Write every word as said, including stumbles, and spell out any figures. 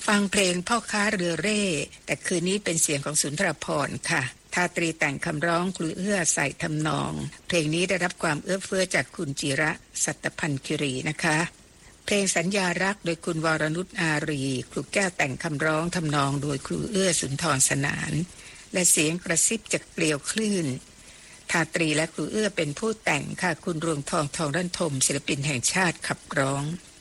ฟังเพลงพ่อค้าเรือเร่แต่คืนนี้เป็นเสียงของสุนทรภรณ์ค่ะทาตรีแต่งคำร้องครูเอื้อใส่ทำนองเพลงนี้ได้รับความเอื้อเฟื้อจากคุณจิระสัตพันธ์คิรีนะคะเพลงสัญญารักโดยคุณวรนุชอารีครูแก้วแต่งคำร้องทำนองโดยครูเอื้อสุนทรสนานและเสียงกระซิบจากเกลียวคลื่นทาตรีและครูเอื้อเป็นผู้แต่งค่ะคุณรวงทองทองรันทมศิลปินแห่งชาติขับร้อง